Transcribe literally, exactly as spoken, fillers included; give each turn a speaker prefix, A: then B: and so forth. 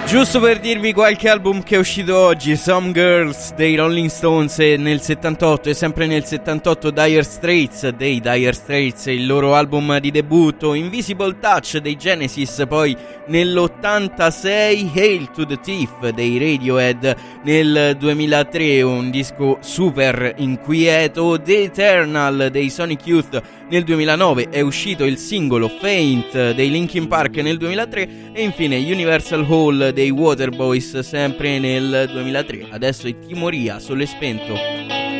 A: Giusto per dirvi qualche album che è uscito oggi: Some Girls dei Rolling Stones nel settantotto, e sempre nel settantotto Dire Straits dei Dire Straits, il loro album di debutto. Invisible Touch dei Genesis poi nell'ottantasei, Hail to the Thief dei Radiohead nel duemilatré, un disco super inquieto. The Eternal dei Sonic Youth nel duemilanove, è uscito il singolo Faint dei Linkin Park nel duemilatré, e infine Universal Hall dei Waterboys sempre nel duemilatré. Adesso è Timoria, Sole Spento.